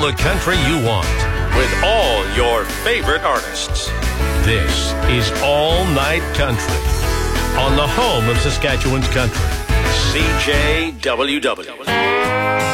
the country you want with all your favorite artists. This is All Night Country on the home of Saskatchewan's country, CJWW.